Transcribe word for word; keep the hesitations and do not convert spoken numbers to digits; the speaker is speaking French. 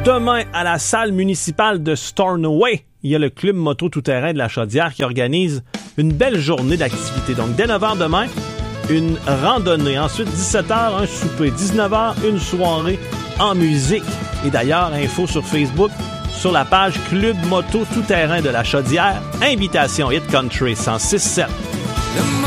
Demain, à la salle municipale de Stornoway, il y a le Club Moto Tout-Terrain de la Chaudière qui organise une belle journée d'activité. Donc, dès neuf heures demain, une randonnée. Ensuite, dix-sept heures, un souper. dix-neuf heures, une soirée en musique. Et d'ailleurs, info sur Facebook, sur la page Club Moto Tout-Terrain de la Chaudière. Invitation Hit Country cent six sept.